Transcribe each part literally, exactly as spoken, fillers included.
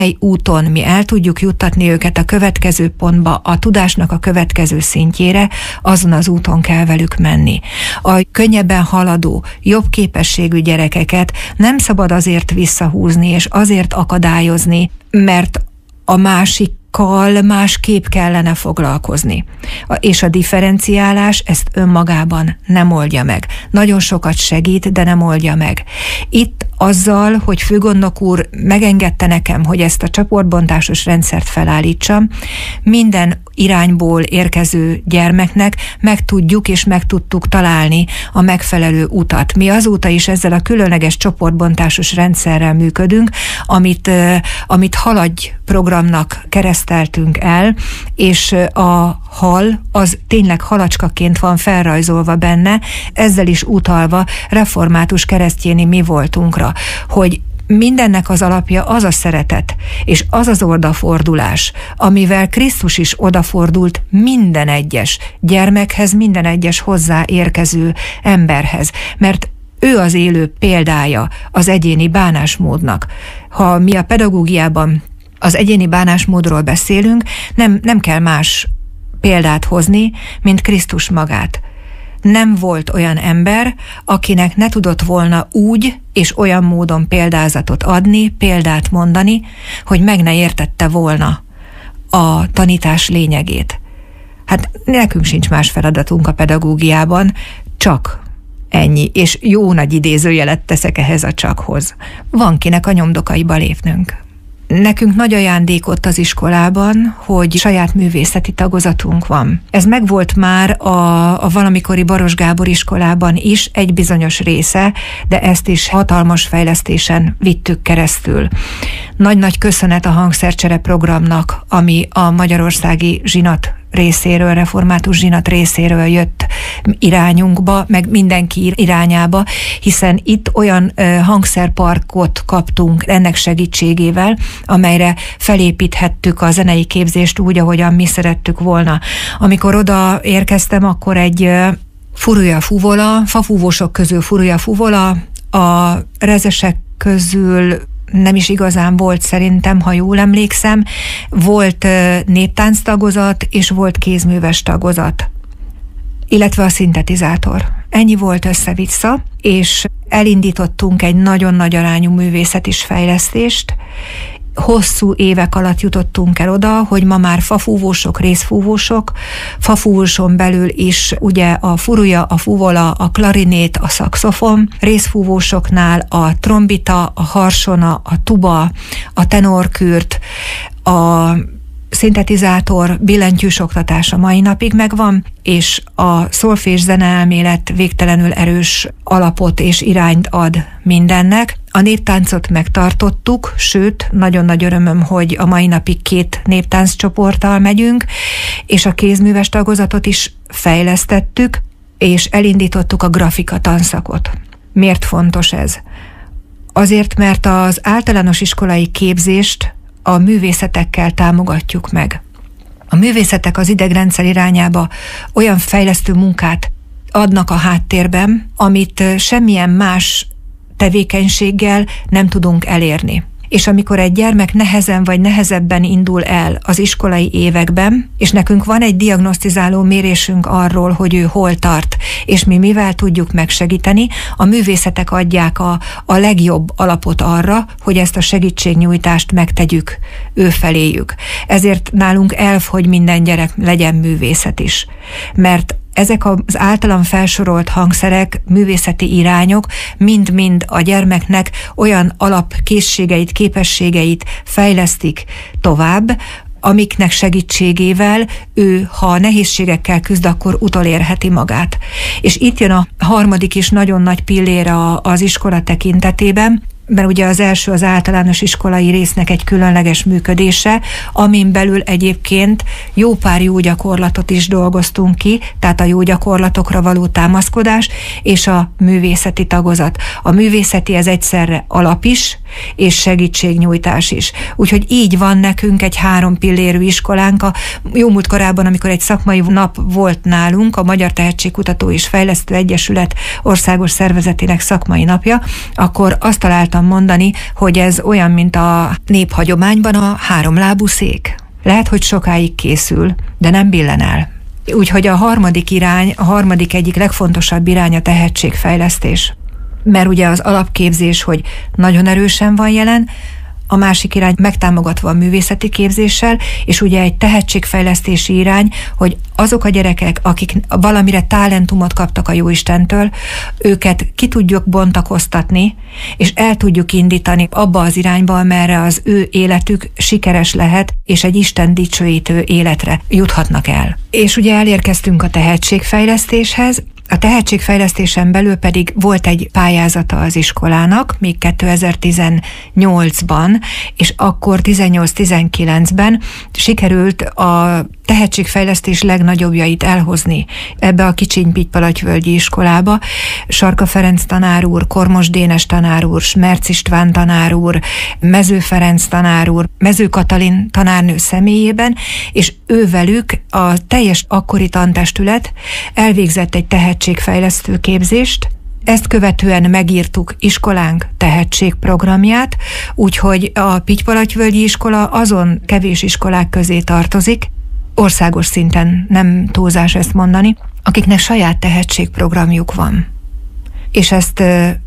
egy úton mi el tudjuk juttatni őket a következő pontba, a tudásnak a következő szintjére, azon az úton kell velük menni. A könnyebben haladó, jobb képességű gyerekeket nem szabad azért visszahúzni és azért akadályozni, mert a másikkal másképp kellene foglalkozni. És a differenciálás ezt önmagában nem oldja meg. Nagyon sokat segít, de nem oldja meg. Itt azzal, hogy főgondnok úr megengedte nekem, hogy ezt a csoportbontásos rendszert felállítsam, minden irányból érkező gyermeknek meg tudjuk és meg tudtuk találni a megfelelő utat. Mi azóta is ezzel a különleges csoportbontásos rendszerrel működünk, amit, amit Haladj programnak kereszteltünk el, és a hal az tényleg halacskaként van felrajzolva benne, ezzel is utalva református keresztjéni mi voltunkra, hogy mindennek az alapja az a szeretet, és az az odafordulás, amivel Krisztus is odafordult minden egyes gyermekhez, minden egyes hozzáérkező emberhez, mert ő az élő példája az egyéni bánásmódnak. Ha mi a pedagógiában az egyéni bánásmódról beszélünk, nem, nem kell más példát hozni, mint Krisztus magát. Nem volt olyan ember, akinek ne tudott volna úgy és olyan módon példázatot adni, példát mondani, hogy meg ne értette volna a tanítás lényegét. Hát nekünk sincs más feladatunk a pedagógiában, csak ennyi, és jó nagy idézőjelet teszek ehhez a csakhoz. Van kinek a nyomdokaiba lépnünk. Nekünk nagy ajándék ott az iskolában, hogy saját művészeti tagozatunk van. Ez megvolt már a, a valamikori Baros Gábor iskolában is egy bizonyos része, de ezt is hatalmas fejlesztésen vittük keresztül. Nagy-nagy köszönet a hangszercsere programnak, ami a magyarországi zsinat részéről, református zsinat részéről jött irányunkba, meg mindenki irányába, hiszen itt olyan ö, hangszerparkot kaptunk ennek segítségével, amelyre felépíthettük a zenei képzést úgy, ahogyan mi szerettük volna. Amikor oda érkeztem, akkor egy ö, furulja fuvola, fafúvósok közül furulja fuvola, a rezesek közül nem is igazán volt szerintem, ha jól emlékszem, volt néptánc tagozat, és volt kézműves tagozat, illetve a szintetizátor. Ennyi volt össze-vissza, és elindítottunk egy nagyon nagy arányú művészeti fejlesztést. Hosszú évek alatt jutottunk el oda, hogy ma már fafúvósok, részfúvósok, fafúvóson belül is ugye a furulja, a fuvola, a klarinét, a szaxofon, részfúvósoknál a trombita, a harsona, a tuba, a tenorkürt, a szintetizátor, billentyűs oktatása mai napig megvan, és a szolfés zeneelmélet végtelenül erős alapot és irányt ad mindennek. A néptáncot megtartottuk, sőt, nagyon nagy örömöm, hogy a mai napig két néptánccsoporttal megyünk, és a kézműves tagozatot is fejlesztettük, és elindítottuk a grafika tanszakot. Miért fontos ez? Azért, mert az általános iskolai képzést a művészetekkel támogatjuk meg. A művészetek az idegrendszer irányába olyan fejlesztő munkát adnak a háttérben, amit semmilyen más tevékenységgel nem tudunk elérni. És amikor egy gyermek nehezen vagy nehezebben indul el az iskolai években, és nekünk van egy diagnosztizáló mérésünk arról, hogy ő hol tart, és mi mivel tudjuk megsegíteni, a művészetek adják a, a legjobb alapot arra, hogy ezt a segítségnyújtást megtegyük ő feléjük. Ezért nálunk elf, hogy minden gyerek legyen művészet is. Mert ezek az általam felsorolt hangszerek, művészeti irányok mind-mind a gyermeknek olyan alapkészségeit, képességeit fejlesztik tovább, amiknek segítségével ő, ha nehézségekkel küzd, akkor utolérheti magát. És itt jön a harmadik és nagyon nagy pillér az iskola tekintetében, mert ugye az első az általános iskolai résznek egy különleges működése, amin belül egyébként jó pár jó gyakorlatot is dolgoztunk ki, tehát a jó gyakorlatokra való támaszkodás és a művészeti tagozat. A művészeti ez egyszerre alap is, és segítségnyújtás is. Úgyhogy így van nekünk egy három pillérű iskolánk. A jó múlt korában, amikor egy szakmai nap volt nálunk, a Magyar Tehetségkutató és Fejlesztő Egyesület országos szervezetének szakmai napja, akkor azt találtam szoktam mondani, hogy ez olyan, mint a néphagyományban a háromlábú szék. Lehet, hogy sokáig készül, de nem billen el. Úgyhogy a harmadik irány, a harmadik egyik legfontosabb irány a tehetségfejlesztés. Mert ugye az alapképzés, hogy nagyon erősen van jelen, a másik irány megtámogatva a művészeti képzéssel, és ugye egy tehetségfejlesztési irány, hogy azok a gyerekek, akik valamire talentumot kaptak a Jóistentől, őket ki tudjuk bontakoztatni, és el tudjuk indítani abba az irányba, amerre az ő életük sikeres lehet, és egy Isten dicsőítő életre juthatnak el. És ugye elérkeztünk a tehetségfejlesztéshez. A tehetségfejlesztésen belül pedig volt egy pályázata az iskolának, még kétezer-tizennyolcban, és akkor tizennyolc-tizenkilencben sikerült a tehetségfejlesztés legnagyobbjait elhozni ebbe a Kicsiny-Pitypalagyvölgyi iskolába. Sarka Ferenc tanár úr, Kormos Dénes tanár úr, Smerc István tanár úr, Mező Ferenc tanár úr, Mező Katalin tanárnő személyében, és ővelük a teljes akkori tantestület elvégzett egy tehetségfejlesztő képzést. Ezt követően megírtuk iskolánk tehetségprogramját, úgyhogy a Pitypalagyvölgyi iskola azon kevés iskolák közé tartozik, országos szinten nem túlzás ezt mondani, akiknek saját tehetségprogramjuk van. És ezt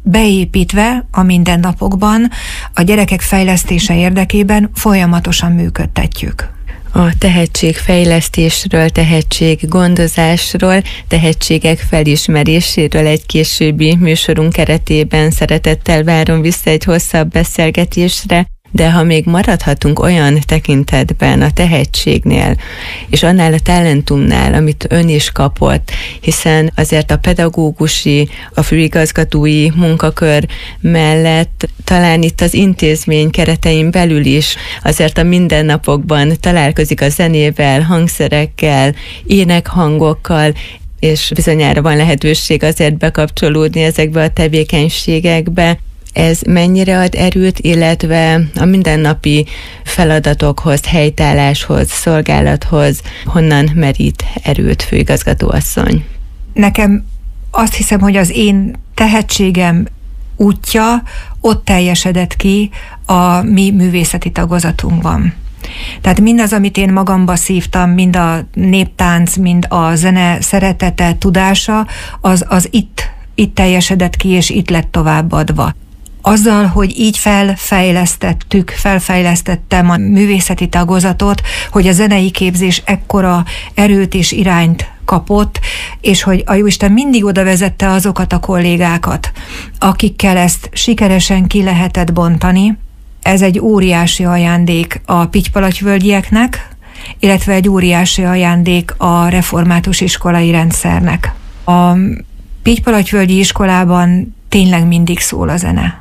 beépítve a mindennapokban a gyerekek fejlesztése érdekében folyamatosan működtetjük. A tehetségfejlesztésről, tehetséggondozásról, tehetségek felismeréséről egy későbbi műsorunk keretében szeretettel várom vissza egy hosszabb beszélgetésre, de ha még maradhatunk olyan tekintetben a tehetségnél, és annál a talentumnál, amit ön is kapott, hiszen azért a pedagógusi, a főigazgatói munkakör mellett talán itt az intézmény keretein belül is azért a mindennapokban találkozik a zenével, hangszerekkel, énekhangokkal, és bizonyára van lehetőség azért bekapcsolódni ezekbe a tevékenységekbe. Ez mennyire ad erőt, illetve a mindennapi feladatokhoz, helytálláshoz, szolgálathoz honnan merít erőt, főigazgatóasszony? Nekem azt hiszem, hogy az én tehetségem útja ott teljesedett ki a mi művészeti tagozatunkban. Tehát mindaz, amit én magamba szívtam, mind a néptánc, mind a zene szeretete, tudása, az, az itt, itt teljesedett ki, és itt lett továbbadva. Azzal, hogy így felfejlesztettük, felfejlesztettem a művészeti tagozatot, hogy a zenei képzés ekkora erőt és irányt kapott, és hogy a Jóisten mindig oda vezette azokat a kollégákat, akikkel ezt sikeresen ki lehetett bontani. Ez egy óriási ajándék a pitypalagyvölgyieknek, illetve egy óriási ajándék a református iskolai rendszernek. A Pitypalagyvölgyi iskolában tényleg mindig szól a zene.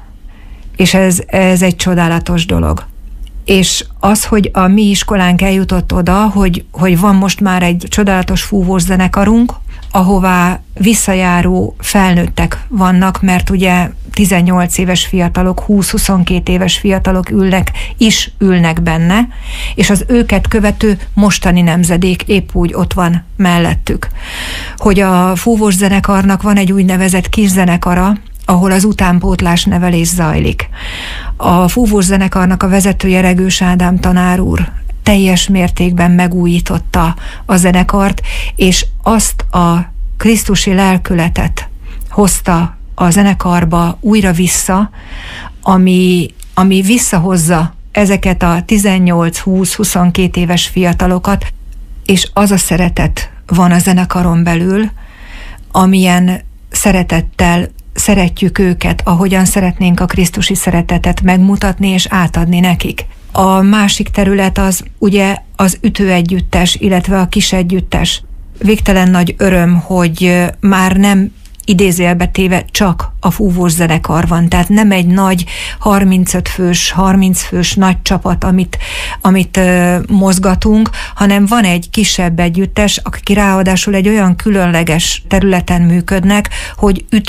És ez, ez egy csodálatos dolog. És az, hogy a mi iskolánk eljutott oda, hogy, hogy van most már egy csodálatos fúvós zenekarunk, ahová visszajáró felnőttek vannak, mert ugye tizennyolc éves fiatalok, húsz-huszonkét éves fiatalok ülnek, is ülnek benne, és az őket követő mostani nemzedék épp úgy ott van mellettük. Hogy a fúvós zenekarnak van egy úgynevezett kiszenekara, ahol az utánpótlás nevelés zajlik. A fúvós zenekarnak a vezetője Regős Ádám tanár úr teljes mértékben megújította a zenekart, és azt a krisztusi lelkületet hozta a zenekarba újra vissza, ami, ami visszahozza ezeket a tizennyolc-húsz-huszonkét éves fiatalokat, és az a szeretet van a zenekaron belül, amilyen szeretettel szeretjük őket, ahogyan szeretnénk a krisztusi szeretetet megmutatni és átadni nekik. A másik terület az ugye az ütőegyüttes, illetve a kisegyüttes. Végtelen nagy öröm, hogy már nem idézőjelbe téve csak a fúvós zenekar van, tehát nem egy nagy harmincöt fős, harminc fős nagy csapat, amit, amit uh, mozgatunk, hanem van egy kisebb együttes, akik ráadásul egy olyan különleges területen működnek, hogy ütő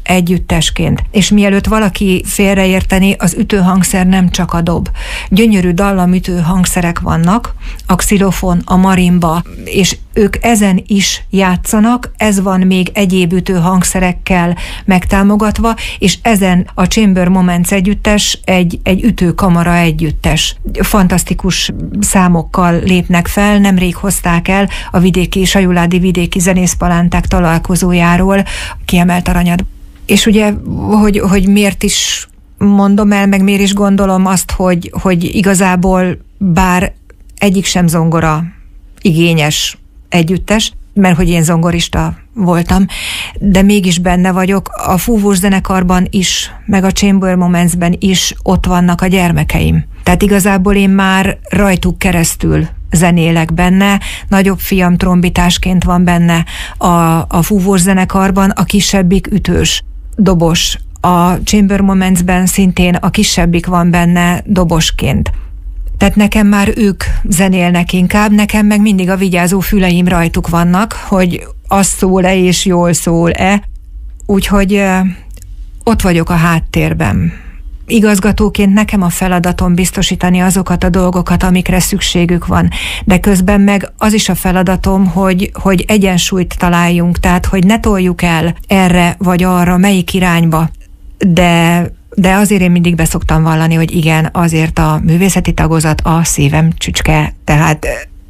együttesként. És mielőtt valaki félreérteni, az ütőhangszer nem csak a dob. Gyönyörű dallamütő hangszerek vannak, a xilofon, a marimba, és ők ezen is játszanak, ez van még egyéb ütő hangszerekkel megtámogatva, és ezen a Chamber Moments együttes egy, egy ütőkamara együttes. Fantasztikus számokkal lépnek fel, nemrég hozták el a vidéki, sajuládi vidéki zenészpalánták találkozójáról kiemelt aranyat. És ugye, hogy, hogy miért is mondom el, meg miért is gondolom azt, hogy, hogy igazából bár egyik sem zongora igényes együttes, mert hogy én zongorista voltam, de mégis benne vagyok. A fúvós zenekarban is, meg a Chamber Momentsben is ott vannak a gyermekeim. Tehát igazából én már rajtuk keresztül zenélek benne, nagyobb fiam trombitásként van benne a, a fúvós zenekarban, a kisebbik ütős, dobos. A Chamber Momentsben szintén a kisebbik van benne dobosként. Tehát nekem már ők zenélnek inkább, nekem meg mindig a vigyázó füleim rajtuk vannak, hogy az szól-e és jól szól-e. Úgyhogy ö, ott vagyok a háttérben. Igazgatóként nekem a feladatom biztosítani azokat a dolgokat, amikre szükségük van. De közben meg az is a feladatom, hogy, hogy egyensúlyt találjunk, tehát hogy ne toljuk el erre vagy arra, melyik irányba. De, de azért én mindig beszoktam vallani, hogy igen, azért a művészeti tagozat a szívem csücske, tehát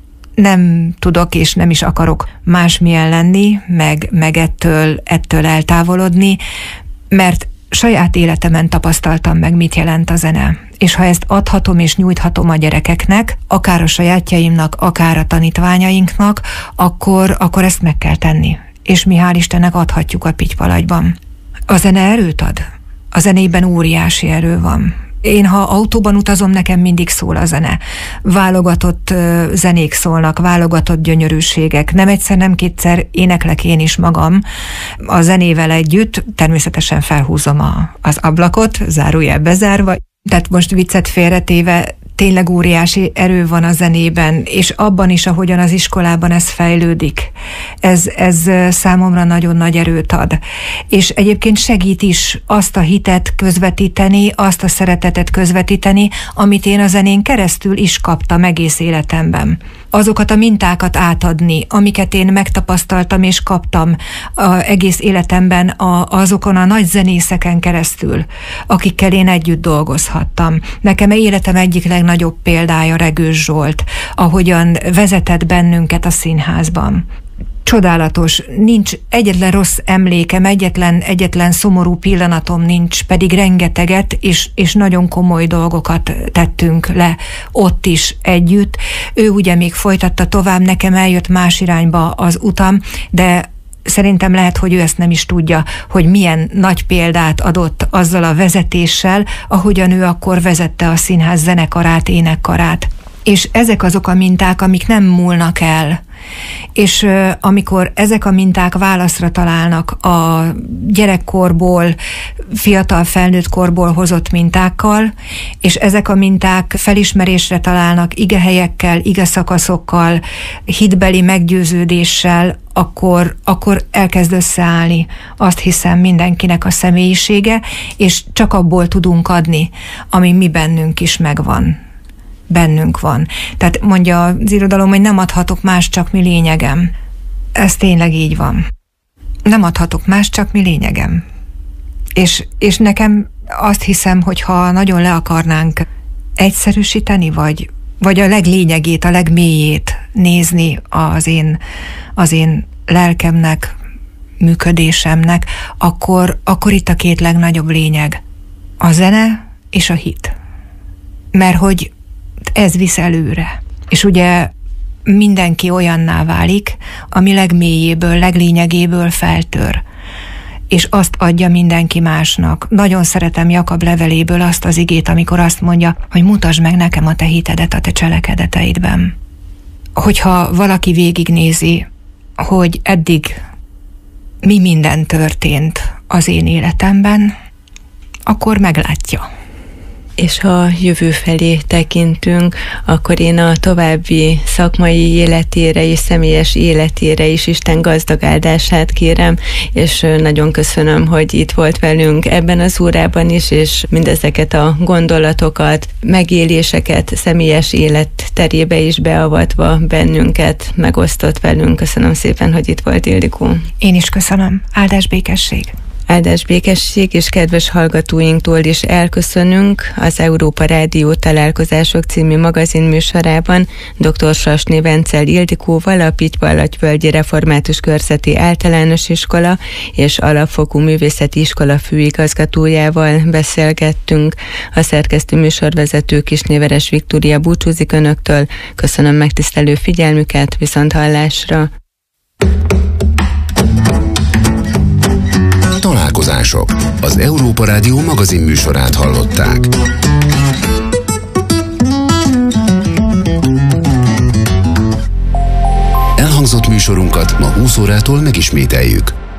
nem tudok és nem is akarok másmilyen lenni, meg, meg ettől, ettől eltávolodni, mert saját életemen tapasztaltam meg, mit jelent a zene. És ha ezt adhatom és nyújthatom a gyerekeknek, akár a sajátjaimnak, akár a tanítványainknak, akkor, akkor ezt meg kell tenni. És mi hál' Istennek adhatjuk a Pittypalagyban. A zene erőt ad. A zenében óriási erő van. Én, ha autóban utazom, nekem mindig szól a zene. Válogatott uh, zenék szólnak, válogatott gyönyörűségek. Nem egyszer, nem kétszer éneklek én is magam a zenével együtt. Természetesen felhúzom a, az ablakot, zárójel bezárva. Tehát most viccet félretéve, tényleg óriási erő van a zenében, és abban is, ahogyan az iskolában ez fejlődik. Ez, ez számomra nagyon nagy erőt ad. És egyébként segít is azt a hitet közvetíteni, azt a szeretetet közvetíteni, amit én a zenén keresztül is kaptam egész életemben. Azokat a mintákat átadni, amiket én megtapasztaltam és kaptam a, egész életemben a, azokon a nagy zenészeken keresztül, akikkel én együtt dolgozhattam. Nekem életem egyik legnagyobb példája Regős Zsolt, ahogyan vezetett bennünket a színházban. Csodálatos, nincs egyetlen rossz emlékem, egyetlen, egyetlen szomorú pillanatom nincs, pedig rengeteget és, és nagyon komoly dolgokat tettünk le ott is együtt. Ő ugye még folytatta tovább, nekem eljött más irányba az utam, de szerintem lehet, hogy ő ezt nem is tudja, hogy milyen nagy példát adott azzal a vezetéssel, ahogyan ő akkor vezette a színház zenekarát, énekkarát. És ezek azok a minták, amik nem múlnak el. És uh, amikor ezek a minták válaszra találnak a gyerekkorból, fiatal felnőtt korból hozott mintákkal, és ezek a minták felismerésre találnak igehelyekkel, igeszakaszokkal, hitbeli meggyőződéssel, akkor, akkor elkezd összeállni, azt hiszem, mindenkinek a személyisége, és csak abból tudunk adni, ami mi bennünk is megvan. Bennünk van. Tehát mondja az irodalom, hogy nem adhatok más, csak mi lényegem. Ez tényleg így van. Nem adhatok más, csak mi lényegem. És, és nekem azt hiszem, hogy ha nagyon le akarnánk egyszerűsíteni, vagy, vagy a leglényegét, a legmélyét nézni az én, az én lelkemnek, működésemnek, akkor, akkor itt a két legnagyobb lényeg. A zene és a hit. Mert hogy ez visz előre. És ugye mindenki olyanná válik, ami legmélyéből, leglényegéből feltör. És azt adja mindenki másnak. Nagyon szeretem Jakab leveléből azt az igét, amikor azt mondja, hogy mutasd meg nekem a te hitedet a te cselekedeteidben. Hogyha valaki végignézi, hogy eddig mi minden történt az én életemben, akkor meglátja. És ha jövő felé tekintünk, akkor én a további szakmai életére és személyes életére is Isten gazdag áldását kérem, és nagyon köszönöm, hogy itt volt velünk ebben az órában is, és mindezeket a gondolatokat, megéléseket személyes élet terébe is beavatva bennünket megosztott velünk. Köszönöm szépen, hogy itt volt, Ildikó. Én is köszönöm. Áldás, békesség! Áldás, békesség, és kedves hallgatóinktól is elköszönünk. Az Európa Rádió Találkozások című magazin műsorában dr. Sasné Vencel Ildikóval, a Pityvallagyvölgyi Református Körzeti Általános Iskola és Alapfokú Művészeti Iskola főigazgatójával beszélgettünk. A szerkesztő műsorvezető Kisnéveres Viktória búcsúzik önöktől. Köszönöm megtisztelő figyelmüket, viszont hallásra! Találkozások. Az Európa Rádió magazin műsorát hallották. Elhangzott műsorunkat ma húsz órától megismételjük.